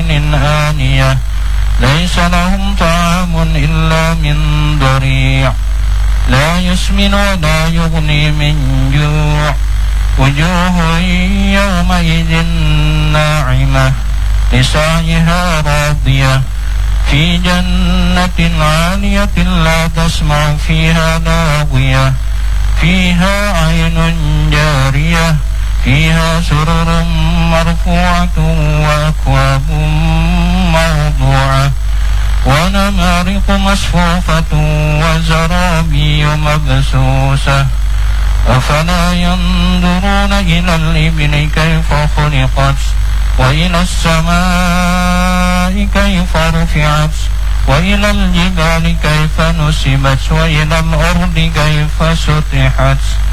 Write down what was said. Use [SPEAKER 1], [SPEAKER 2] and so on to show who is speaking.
[SPEAKER 1] عين آنية ليس لهم طعام إلا من ضريع لا يسمن ولا يغني من جوع وجوه يومئذ ناعمة لسعيها راضية في جنة عالية لا تسمع فيها لاغية فيها عين جارية فيها سرر مرفوعة وأكواب موضوعة ونمارق مصفوفة وزرابي مبثوثة أفلا ينظرون إلى الإبل كيف خلقت وإلى السماء كيف رفعت وإلى الجبال كيف نصبت وإلى الأرض كيف سطحت